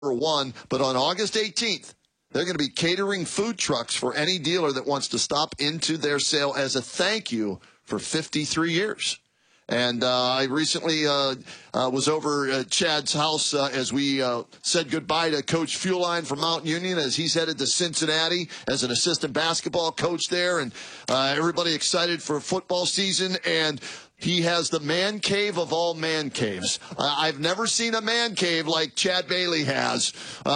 1, but on August 18th, they're going to be catering food trucks for any dealer that wants to stop into their sale as a thank you for 53 years. And I recently was over at Chad's house as we said goodbye to Coach Fueline from Mount Union as he's headed to Cincinnati as an assistant basketball coach there. And everybody excited for football season. And he has the man cave of all man caves. I've never seen a man cave like Chad Bailey has.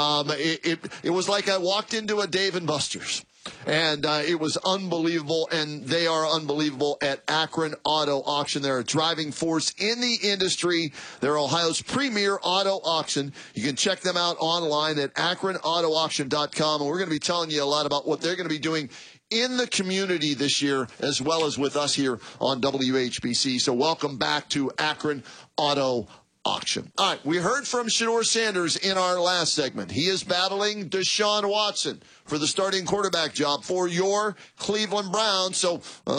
It was like I walked into a Dave & Buster's. And it was unbelievable, and they are unbelievable at Akron Auto Auction. They're a driving force in the industry. They're Ohio's premier auto auction. You can check them out online at akronautoauction.com, and we're going to be telling you a lot about what they're going to be doing in the community this year, as well as with us here on WHBC. So welcome back to Akron Auto Auction. All right, we heard from Shedeur Sanders in our last segment. He is battling Deshaun Watson for the starting quarterback job for your Cleveland Browns. So,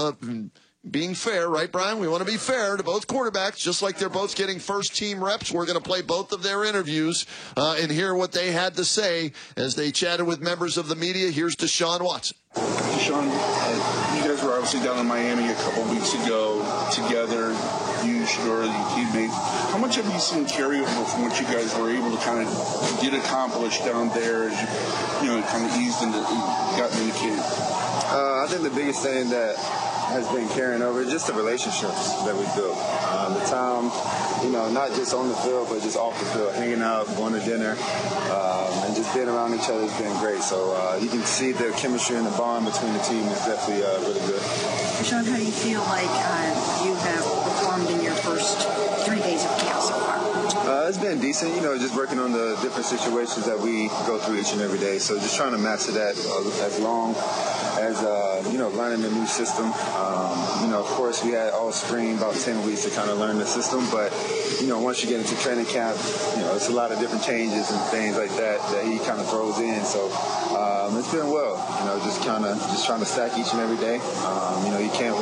being fair, right, Brian? We want to be fair to both quarterbacks, just like they're both getting first-team reps. We're going to play both of their interviews and hear what they had to say as they chatted with members of the media. Here's Deshaun Watson. Deshaun, you guys were obviously down in Miami a couple weeks ago together. You, Shedeur, your teammates. How much have you seen carryover from what you guys were able to kind of get accomplished down there as you kind of got into camp? I think the biggest thing that has been carrying over is just the relationships that we built. The time, not just on the field, but just off the field, hanging out, going to dinner, and just being around each other has been great. So you can see the chemistry and the bond between the team is definitely really good. Deshaun, how do you feel like you have performed in your first 3 days of camp so far? It's been decent, just working on the different situations that we go through each and every day. So just trying to master that as long as, learning the new system. Of course, we had all spring, about 10 weeks to kind of learn the system. But, once you get into training camp, it's a lot of different changes and things like that he kind of throws in. So it's been well, just trying to stack each and every day. You can't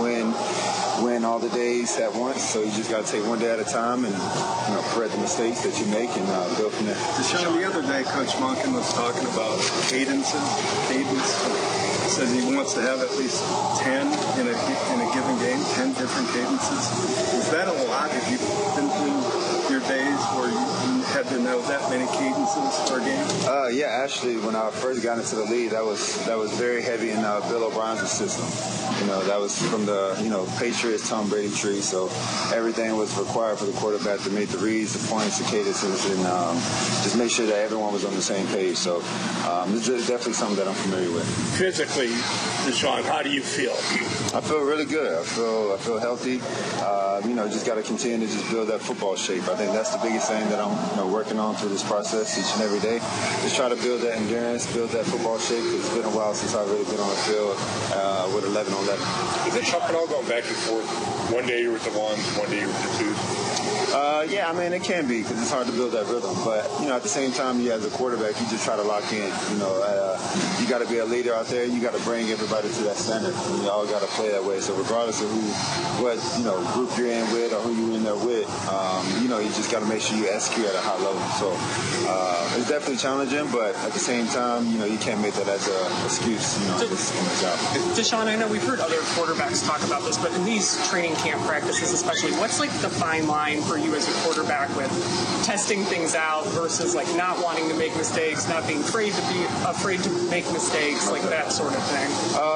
win all the days at once, so you just got to take one day at a time and correct the mistakes that you make and go from there. Deshaun, the other day, Coach Monken was talking about cadence. Says he wants to have at least 10 in a given game, 10 different cadences. Is that a lot? Have you been through your days where you had to know that many cadences per game? Yeah, actually, when I first got into the league, that was very heavy in Bill O'Brien's system. That was from the Patriots Tom Brady tree. So everything was required for the quarterback to make the reads, the points, the cadences, and just make sure that everyone was on the same page. So it's definitely something that I'm familiar with. Physically, Deshaun, how do you feel? I feel really good. I feel healthy. Just got to continue to just build that football shape. I think that's the biggest thing that I'm working on through this process each and every day. Just try to build that endurance, build that football shape. Because it's been a while since I've really been on the field with 11-on-11. Is it tough at all going back and forth? One day you're with the ones, one day you're with the twos? Yeah, it can be because it's hard to build that rhythm. But, at the same time, you as a quarterback, you just try to lock in. You got to be a leader out there. You got to bring everybody to that standard. And you all got to play that way. So regardless of what group you're in with or who you're in there with, you just got to make sure you execute at a high level. So it's definitely challenging, but at the same time, you can't make that as an excuse, on the job. Deshaun, I know we've heard other quarterbacks talk about this, but in these training camp practices especially, what's the fine line for you as a quarterback with testing things out versus not wanting to make mistakes, not being afraid to make mistakes, that sort of thing?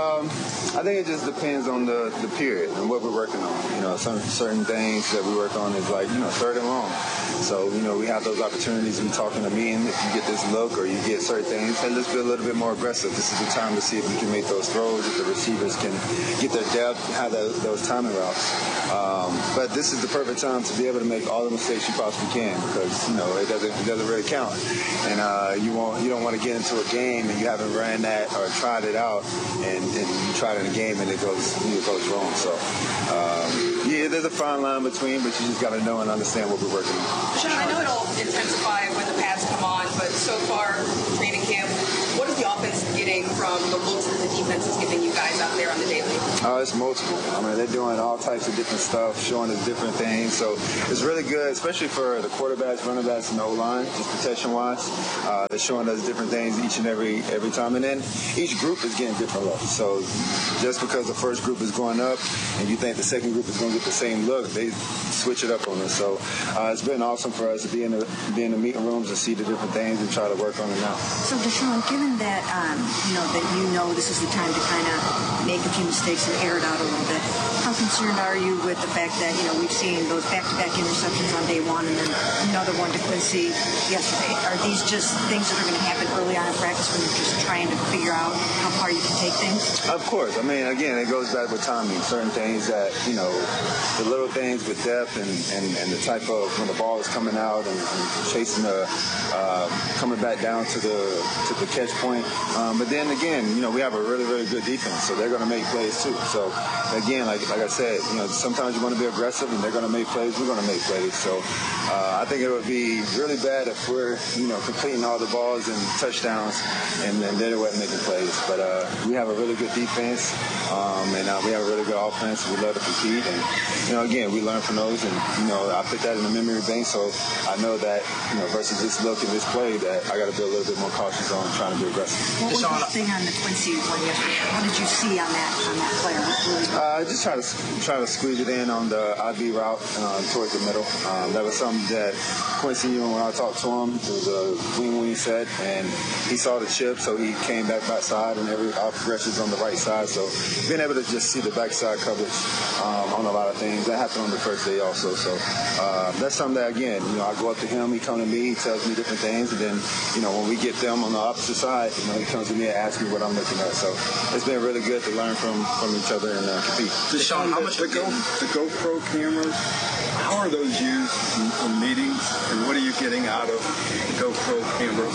I think it just depends on the period and what we're working on. Some certain things that we work on is third and long. So, we have those opportunities. We talking to me, and if you get this look or you get certain things, then let's be a little bit more aggressive. This is the time to see if we can make those throws, if the receivers can get their depth, have those timing routes. But this is the perfect time to be able to make all the mistakes you possibly can because, it doesn't really count. And you don't want to get into a game and you haven't ran that or tried it out and you try it in a game and it goes wrong. So, there's a fine line between, but you just got to know and understand what we're working on. Deshaun, I know it'll intensify when the pads come on, but so far, training camp, what is the offense getting from the looks that the defense defense is giving you guys out there on the daily? It's multiple. I mean, they're doing all types of different stuff, showing us different things. So it's really good, especially for the quarterbacks, running backs, and the O-line, just protection-wise. They're showing us different things each and every time. And then each group is getting different looks. So just because the first group is going up and you think the second group is going to get the same look, they switch it up on us. So it's been awesome for us to be in the meeting rooms and see the different things and try to work on it now. So, Deshaun, given that this is the time to kind of make a few mistakes and air it out a little bit, how concerned are you with the fact that we've seen those back-to-back interceptions on day one and then another one to Quincy yesterday? Are these just things that are going to happen early on in practice when you're just trying to figure out how far you can take things? Of course. I mean, again, it goes back with timing. Certain things that the little things with depth and the type of when the ball is coming out and chasing coming back down to the catch point. But then again, we have a really, really good defense, so they're going to make plays too. So again, like I said, sometimes you want to be aggressive and they're going to make plays. We're going to make plays. So I think it would be really bad if we're completing all the balls and touchdowns and then they weren't making plays. But we have a really good defense and we have a really good offense. We love to compete and again, we learn from those and I put that in the memory bank, so I know that versus this look and this play that I got to be a little bit more cautious on trying to be aggressive. What was the thing on the Quincy one yesterday? What did you see on that player? Just try to squeeze it in on the IB route towards the middle. That was something that Quincy, when I talked to him, it was a wing set, and he saw the chip, so he came back side, and our progression's on the right side. So being able to just see the backside coverage on a lot of things, that happened on the first day also. So that's something that, again, I go up to him, he comes to me, he tells me different things, and then, when we get them on the opposite side, he comes to me and asks me what I'm looking at. So it's been really good to learn from each other and compete. Deshaun, how much the GoPro cameras, how are those used in meetings, and what are you getting out of the GoPro cameras?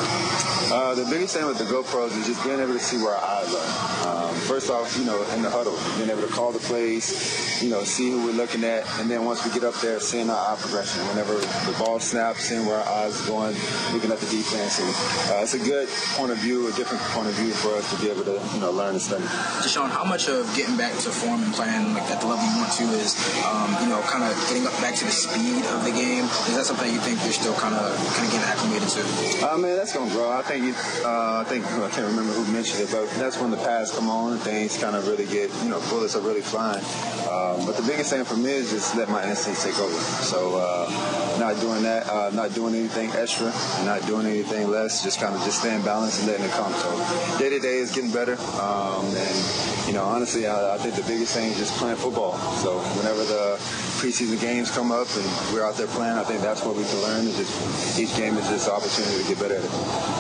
The biggest thing with the GoPros is just being able to see where our eyes are. First off, in the huddle, being able to call the plays, see who we're looking at, and then once we get up there, seeing our eye progression. Whenever the ball snaps, seeing where our eyes are going, looking at the defense. And it's a good point of view, a different point of view for us to be able to, learn and study. Deshaun, how much of getting back to form and playing at the level you want to is, kind of getting back to the speed of the game? Is that something you think you're still kind of getting acclimated to? Man, that's going to grow. I can't remember who mentioned it, but that's when the pass come on and things kind of really get, bullets are really flying. But the biggest thing for me is just let my instincts take over. So not doing that, not doing anything extra, not doing anything less, just staying balanced and letting it come. So day to day is getting better. And honestly, I think the biggest thing is just playing football. So whenever the preseason games come up and we're out there playing, I think that's what we can learn. Each game is just an opportunity to get better at it.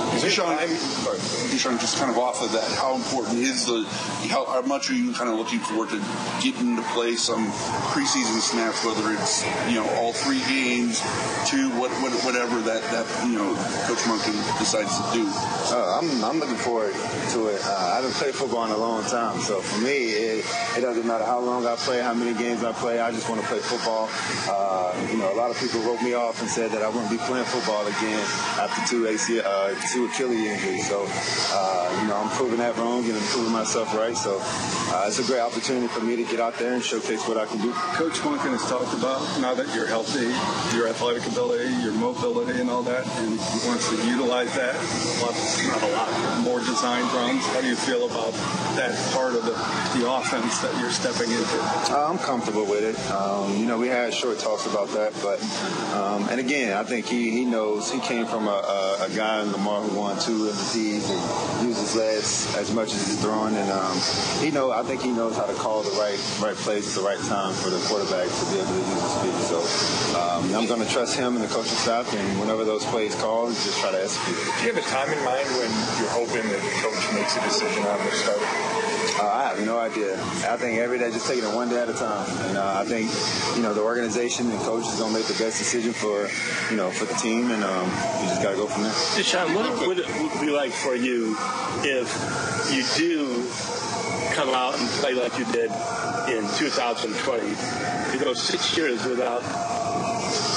Deshaun, just kind of off of that, how important is how much are you kind of looking forward to getting to play some preseason snaps, whether it's, all 3 games to whatever that Coach Monken decides to do? I'm looking forward to it. I haven't played football in a long time, so for me, it doesn't matter how long I play, how many games I play. I just want to play football. A lot of people wrote me off and said that I wouldn't be playing football again after 2 Achilles injuries. So, I'm proving that wrong and I'm proving myself right. So, it's a great opportunity for me to get out there and showcase what I can do. Coach Monken has talked about, now that you're healthy, your athletic ability, your mobility and all that, and he wants to utilize that. Not a lot more design runs. How do you feel about that part of the offense that you're stepping into? I'm comfortable with it. We had short talks about that, but and again, I think he knows. He came from a guy in Lamar who won 2 MVPs and used his legs as much as he's throwing, and I think he knows how to call the right plays at the right time for the quarterback to be able to use his speed. So I'm going to trust him and the coaching staff, and whenever those plays call, just try to execute. Do you have a time in mind when you're hoping that the coach makes a decision on the start? I have no idea. I think every day, just taking it one day at a time. And I think, the organization and coaches is going to make the best decision for the team, and you just got to go from there. Deshaun, what would it be like for you if you do come out and play like you did in 2020? You go 6 years without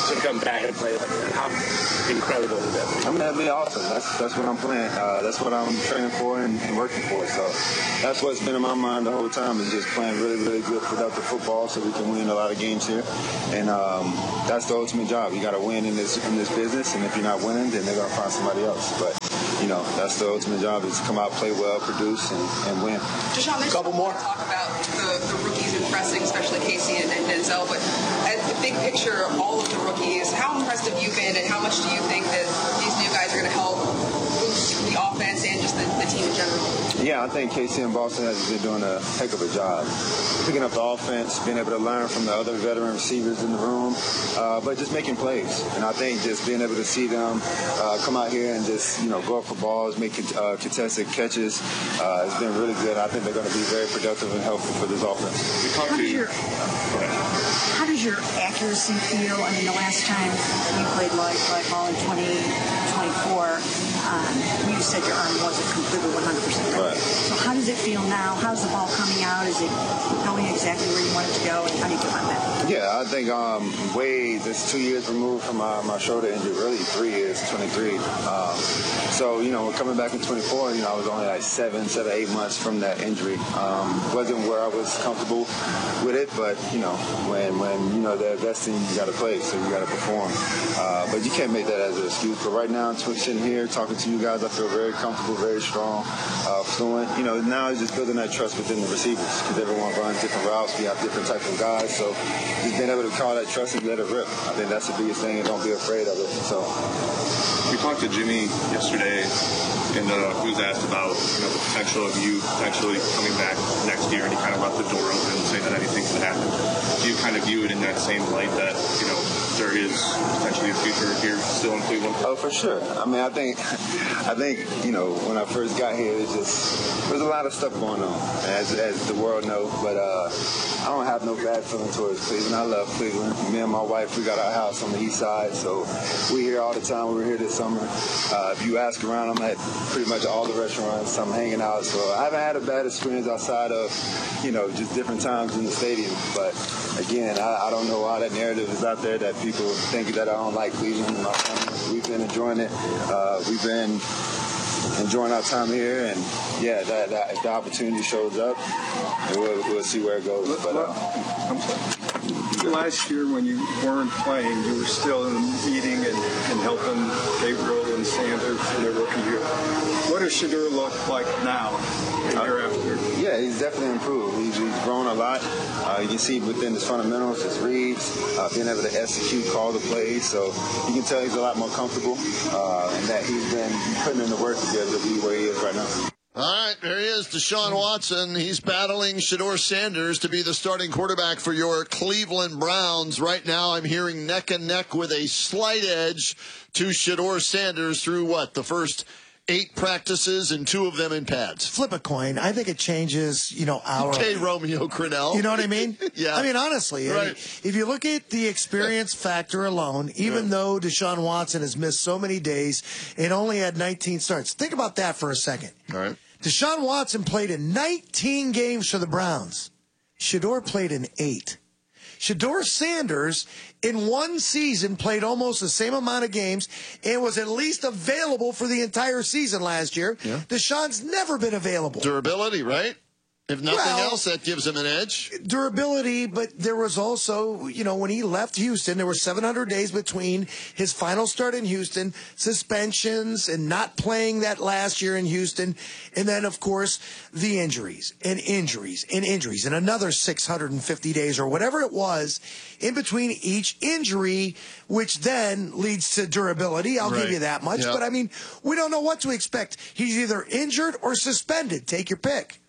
to come back and play like that? How incredible would that be? I mean, that'd be awesome. That's what I'm playing. That's what I'm training for and working for. So that's what's been in my mind the whole time, is just playing really, really good, productive football so we can win a lot of games here. And that's the ultimate job. You got to win in this business, and if you're not winning, then they're going to find somebody else. But that's the ultimate job, is to come out, play well, produce, and win. Deshaun, there's couple more. Talk about the rookies impressing, especially Casey and Denzel. But as the big picture, all of the rookies, how impressed have you been, and how much do you think that these new guys are going to help boost the offense and just the team in general? Yeah, I think Casey and Boston has been doing a heck of a job picking up the offense, being able to learn from the other veteran receivers in the room, but just making plays. And I think just being able to see them come out here and just go up for balls, make contested catches has been really good. I think they're going to be very productive and helpful for this offense. How does your accuracy feel? I mean, the last time you played like ball in 2024, you said your arm wasn't completely 100% right. So how does it feel now? How's the ball coming out? Is it going exactly where you want it to go? And how do you feel about that? Yeah, I think this 2 years removed from my shoulder injury, really 3 years, 23. So, coming back in 24, I was only like 7, 8 months from that injury. Wasn't where I was comfortable with it, but, when they're investing, you got to play, so you got to perform. But you can't make that as an excuse. But right now, sitting here, talking to you guys, I feel very comfortable, very strong, fluent. Now it's just building that trust within the receivers, because everyone runs different routes. We have different types of guys, so just being able to call that trust and let it rip. I think that's the biggest thing, and don't be afraid of it. So we talked to Jimmy yesterday, and he was asked about the potential of you potentially coming back next year, and he kind of left the door open, saying that anything could happen. Do you kind of view it in that same light that there is potentially a future here still in Cleveland? Oh, for sure. I mean, I think when I first got here, there's a lot of stuff going on, as the world knows. But I don't have no bad feeling towards Cleveland. I love Cleveland. Me and my wife, we got our house on the east side, so we're here all the time. We were here this summer. If you ask around, I'm at pretty much all the restaurants. I'm hanging out, so I haven't had a bad experience outside of just different times in the stadium. But again, I don't know why that narrative is out there that people think that I don't like Cleveland and my family. We've been enjoying it. We've been enjoying our time here, and yeah, that if the opportunity shows up, we'll see where it goes. Last year, when you weren't playing, you were still in the meeting and helping Gabriel and Sanders in their rookie year. What does Shedeur look like now, a year after? Yeah, he's definitely improved. He's grown a lot. You can see within his fundamentals, his reads, being able to execute, call the plays. So you can tell he's a lot more comfortable, and that he's been putting in the work to be able to be where he is right now. All right, there he is, Deshaun Watson. He's battling Shedeur Sanders to be the starting quarterback for your Cleveland Browns. Right now, I'm hearing neck and neck with a slight edge to Shedeur Sanders through the first 8 practices and 2 of them in pads. Flip a coin. I think it changes, our... Okay, Romeo Crennel. You know what I mean? Yeah. I mean, honestly, right. If you look at the experience factor alone, even though Deshaun Watson has missed so many days and only had 19 starts, think about that for a second. All right. Deshaun Watson played in 19 games for the Browns. Shedeur played in 8. Shedeur Sanders, in one season, played almost the same amount of games and was at least available for the entire season last year. Yeah. Deshaun's never been available. Durability, right? If nothing else, that gives him an edge. Durability, but there was also, when he left Houston, there were 700 days between his final start in Houston, suspensions, and not playing that last year in Houston, and then, of course, the injuries, and another 650 days or whatever it was in between each injury, which then leads to durability. I'll give you that much. Yep. But, I mean, we don't know what to expect. He's either injured or suspended. Take your pick.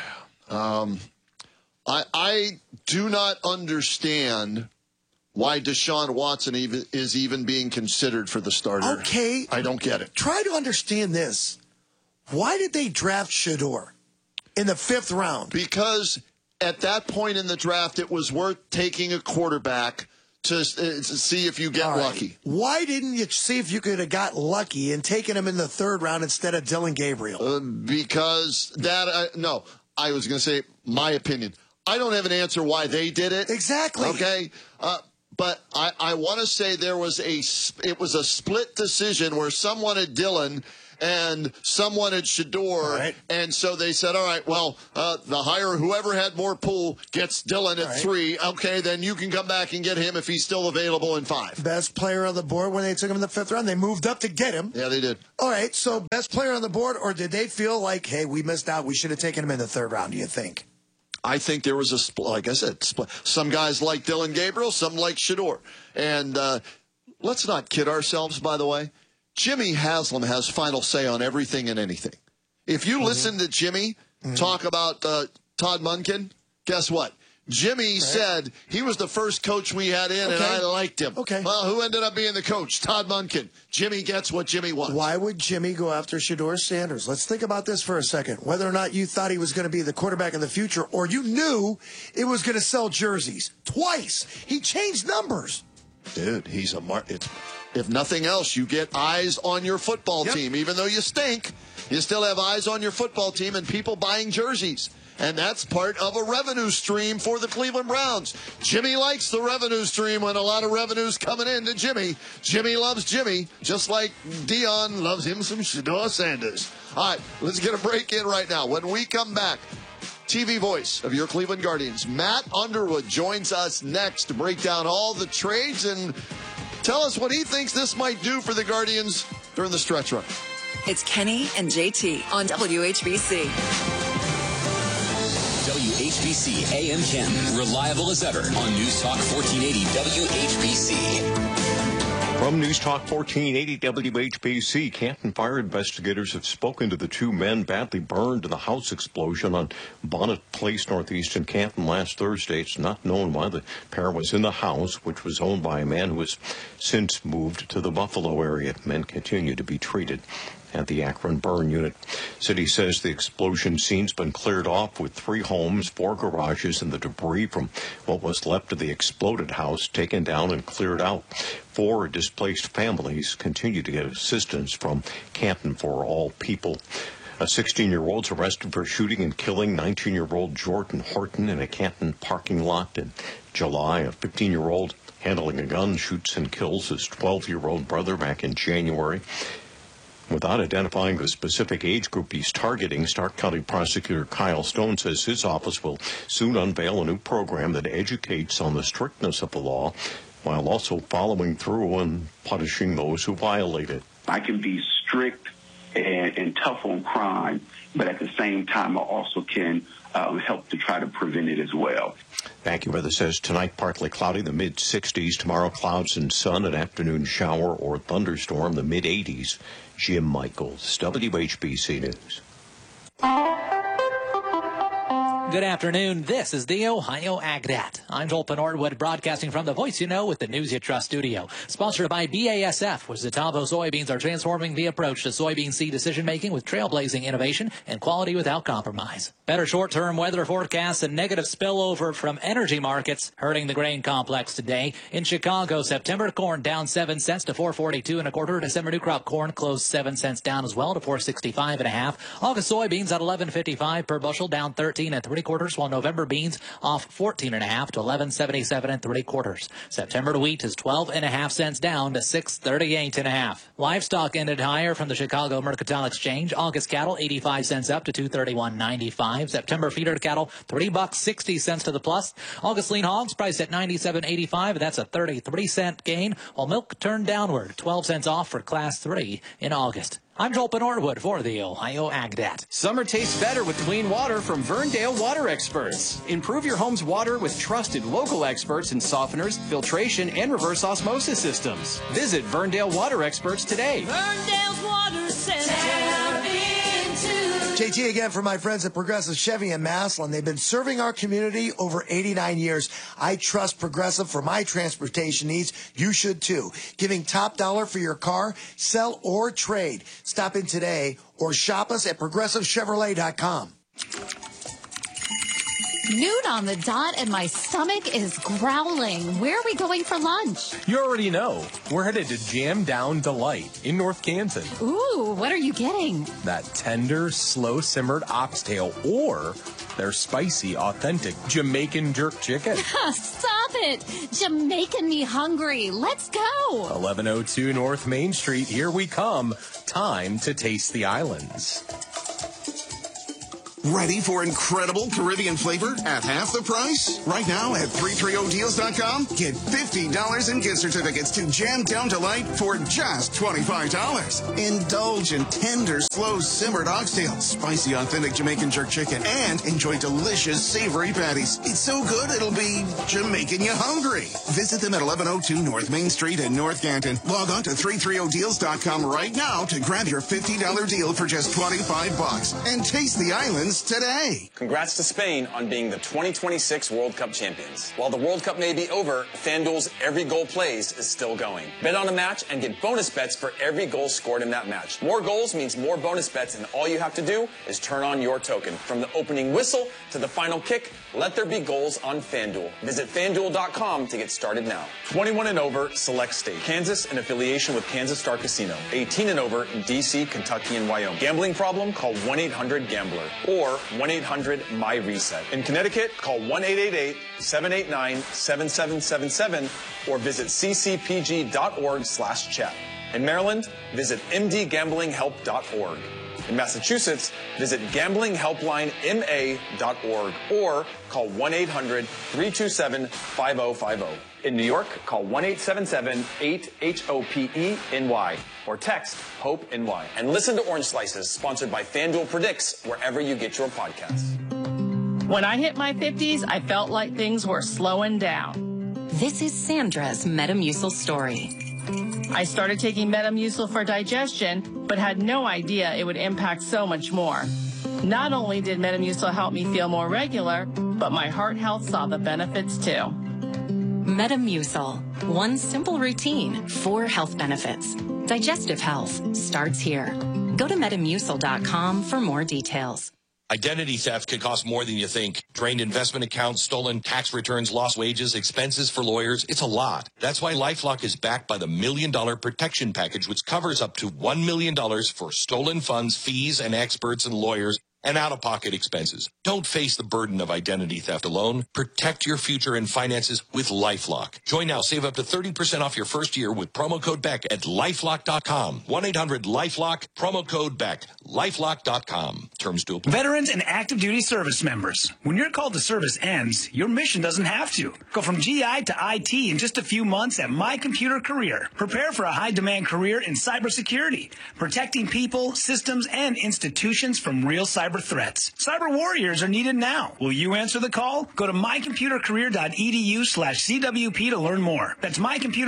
I do not understand why Deshaun Watson is even being considered for the starter. Okay. I don't get it. Try to understand this. Why did they draft Shedeur in the 5th round? Because at that point in the draft, it was worth taking a quarterback to see if you get lucky. Why didn't you see if you could have got lucky and taken him in the 3rd round instead of Dylan Gabriel? Because no. I was going to say my opinion. I don't have an answer why they did it. Exactly. Okay. but I want to say it was a split decision where some wanted Dillon and some wanted Shedeur. Right. And so they said, all right, well, whoever had more pull gets Dillon at 3. Okay, then you can come back and get him if he's still available in 5. Best player on the board when they took him in the 5th round. They moved up to get him. Yeah, they did. All right, so best player on the board, or did they feel like, hey, we missed out, we should have taken him in the 3rd round, do you think? I think there was a split. Like I said, some guys like Dillon Gabriel, some like Shedeur. And let's not kid ourselves, by the way. Jimmy Haslam has final say on everything and anything. If you listen to Jimmy talk about Todd Monken, guess what? Jimmy said he was the first coach we had in, and I liked him. Okay. Well, who ended up being the coach? Todd Monken. Jimmy gets what Jimmy wants. Why would Jimmy go after Shedeur Sanders? Let's think about this for a second. Whether or not you thought he was going to be the quarterback of the future, or you knew it was going to sell jerseys. Twice. He changed numbers. Dude, he's a if nothing else, you get eyes on your football team. Even though you stink, you still have eyes on your football team and people buying jerseys. And that's part of a revenue stream for the Cleveland Browns. Jimmy likes the revenue stream when a lot of revenue's coming in to Jimmy. Jimmy loves Jimmy, just like Dion loves him some Shedeur Sanders. All right, let's get a break in right now. When we come back, TV voice of your Cleveland Guardians, Matt Underwood, joins us next to break down all the trades and tell us what he thinks this might do for the Guardians during the stretch run. It's Kenny and JT on WHBC. WHBC AM Canton, reliable as ever on News Talk 1480 WHBC. From News Talk 1480 WHBC, Canton fire investigators have spoken to the 2 men badly burned in the house explosion on Bonnet Place, northeastern Canton last Thursday. It's not known why the pair was in the house, which was owned by a man who has since moved to the Buffalo area. Men continue to be treated at the Akron Burn Unit. City says the explosion scene's been cleared off with 3 homes, 4 garages, and the debris from what was left of the exploded house taken down and cleared out. 4 displaced families continue to get assistance from Canton for All People. A 16-year-old's arrested for shooting and killing 19-year-old Jordan Horton in a Canton parking lot in July. A 15-year-old handling a gun shoots and kills his 12-year-old brother back in January. Without identifying the specific age group he's targeting, Stark County Prosecutor Kyle Stone says his office will soon unveil a new program that educates on the strictness of the law while also following through and punishing those who violate it. I can be strict and tough on crime, but at the same time I also can help to try to prevent it as well. AccuWeather says tonight partly cloudy, the mid-60s. Tomorrow clouds and sun, an afternoon shower or thunderstorm, the mid-80s. Jim Michaels, WHBC News. Good afternoon. This is the Ohio AgNet. I'm Joel Penordwood, broadcasting from the Voice You Know with the News You Trust studio. Sponsored by BASF, which Zitavo soybeans are transforming the approach to soybean seed decision-making with trailblazing innovation and quality without compromise. Better short-term weather forecasts and negative spillover from energy markets hurting the grain complex today. In Chicago, September corn down 7 cents to $4.42 1/4. December new crop corn closed 7 cents down as well to $4.65 1/2. August soybeans at $11.55 per bushel, down 13 3/4, while November beans off 14 1/2 to $11.77 3/4. September wheat is 12 1/2 cents down to $6.38 1/2. Livestock ended higher from the Chicago Mercantile Exchange. August cattle 85 cents up to $231.95. September feeder cattle $3.60 to the plus. August lean hogs priced at $97.85. That's a 33-cent gain, while milk turned downward 12 cents off for class 3 in August. I'm Joel Penordwood for the Ohio AgNet. Summer tastes better with clean water from Verndale Water Experts. Improve your home's water with trusted local experts in softeners, filtration, and reverse osmosis systems. Visit Verndale Water Experts today. Verndale's Water Center. JT again for my friends at Progressive Chevy in Massillon. They've been serving our community over 89 years. I trust Progressive for my transportation needs. You should too. Giving top dollar for your car, sell or trade. Stop in today or shop us at ProgressiveChevrolet.com. Noon on the dot and my stomach is growling. Where are we going for lunch? You already know. We're headed to Jam Down Delight in North Canton. Ooh, what are you getting? That tender, slow-simmered oxtail or their spicy, authentic Jamaican jerk chicken. Stop Stop it. Jamaican me hungry. Let's go. 1102 North Main Street. Here we come. Time to taste the islands. Ready for incredible Caribbean flavor at half the price? Right now at 330deals.com, get $50 in gift certificates to Jam Down Delight for just $25. Indulge in tender, slow-simmered oxtail, spicy, authentic Jamaican jerk chicken, and enjoy delicious, savory patties. It's so good, it'll be Jamaican you hungry. Visit them at 1102 North Main Street in North Canton. Log on to 330deals.com right now to grab your $50 deal for just $25 and taste the islands today. Congrats to Spain on being the 2026 World Cup champions. While the World Cup may be over, FanDuel's Every Goal Plays is still going. Bet on a match and get bonus bets for every goal scored in that match. More goals means more bonus bets, and all you have to do is turn on your token. From the opening whistle to the final kick, let there be goals on FanDuel. Visit FanDuel.com to get started now. 21 and over, select state. Kansas in affiliation with Kansas Star Casino. 18 and over in D.C., Kentucky, and Wyoming. Gambling problem? Call 1-800-GAMBLER. Or 1-800-MY-RESET. In Connecticut, call 1-888-789-7777 or visit ccpg.org/chat. In Maryland, visit mdgamblinghelp.org. In Massachusetts, visit gamblinghelplinema.org or call 1-800-327-5050. In New York, call 1-877-8-HOPE-NY or text HOPE-NY. And listen to Orange Slices, sponsored by FanDuel Predicts, wherever you get your podcasts. When I hit my 50s, I felt like things were slowing down. This is Sandra's Metamucil story. I started taking Metamucil for digestion, but had no idea it would impact so much more. Not only did Metamucil help me feel more regular, but my heart health saw the benefits too. Metamucil. One simple routine, 4 health benefits. Digestive health starts here. Go to Metamucil.com for more details. Identity theft can cost more than you think. Drained investment accounts, stolen tax returns, lost wages, expenses for lawyers. It's a lot. That's why LifeLock is backed by the $1 Million Protection Package, which covers up to $1 million for stolen funds, fees, and experts and lawyers, and out-of-pocket expenses. Don't face the burden of identity theft alone. Protect your future and finances with LifeLock. Join now. Save up to 30% off your first year with promo code BECK at LifeLock.com. 1-800-LifeLock, promo code BECK. LifeLock.com. Terms do apply. Veterans and active duty service members. When your call to service ends, your mission doesn't have to. Go from GI to IT in just a few months at My Computer Career. Prepare for a high-demand career in cybersecurity, protecting people, systems, and institutions from real cyber threats. Cyber warriors are needed now. Will you answer the call? Go to mycomputercareer.edu/CWP to learn more. That's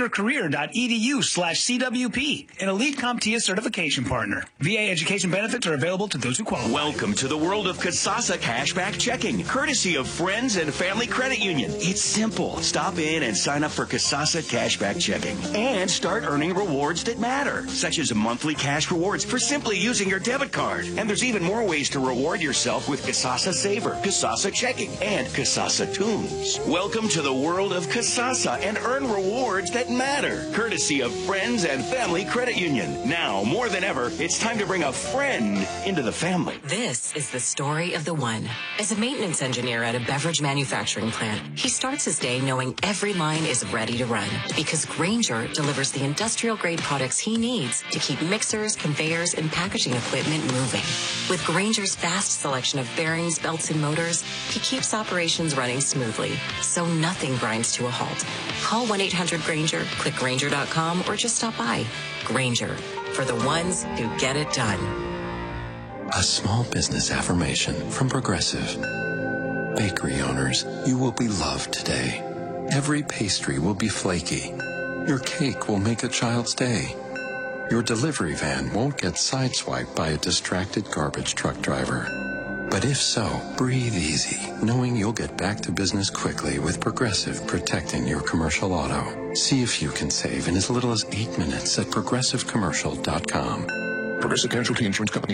mycomputercareer.edu/CWP, an elite CompTIA certification partner. VA education benefits are available to those who qualify. Welcome to the world of Kasasa Cashback Checking, courtesy of Friends and Family Credit Union. It's simple. Stop in and sign up for Kasasa Cashback Checking and start earning rewards that matter, such as monthly cash rewards for simply using your debit card. And there's even more ways to reward yourself with Kasasa Saver, Kasasa Checking, and Kasasa Tunes. Welcome to the world of Kasasa and earn rewards that matter, courtesy of Friends and Family Credit Union. Now, more than ever, it's time to bring a friend into the family. This is the story of the one. As a maintenance engineer at a beverage manufacturing plant, he starts his day knowing every line is ready to run because Grainger delivers the industrial-grade products he needs to keep mixers, conveyors, and packaging equipment moving. With Grainger's vast selection of bearings, belts, and motors, he keeps operations running smoothly, so nothing grinds to a halt. Call 1-800-GRAINGER, click Grainger.com, or just stop by. Grainger, for the ones who get it done. A small business affirmation from Progressive. Bakery owners, you will be loved today. Every pastry will be flaky. Your cake will make a child's day. Your delivery van won't get sideswiped by a distracted garbage truck driver. But if so, breathe easy, knowing you'll get back to business quickly with Progressive protecting your commercial auto. See if you can save in as little as 8 minutes at progressivecommercial.com. Progressive Casualty Insurance Company.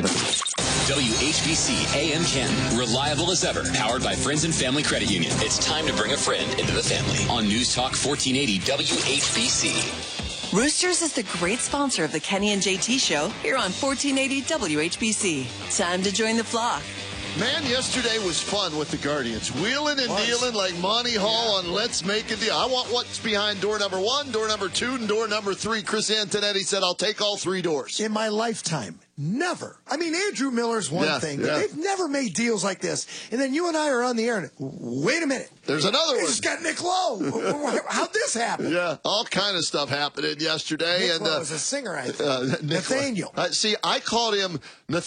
WHBC AM Canton, reliable as ever, powered by Friends and Family Credit Union. It's time to bring a friend into the family on News Talk 1480 WHBC. Roosters is the great sponsor of the Kenny and JT Show here on 1480 WHBC. Time to join the flock. Man, yesterday was fun with the Guardians. Wheeling and dealing like Monty Hall on Let's Make a Deal. I want what's behind door number 1, door number 2, and door number 3. Chris Antonetti said, I'll take all 3 doors. In my lifetime. Never. I mean, Andrew Miller's one thing, but they've never made deals like this. And then you and I are on the air, and wait a minute. There's another one. He's got Nick Lowe. How'd this happen? Yeah, all kind of stuff happening yesterday. Nick Lowe is a singer, I think. Nathaniel. See, I called him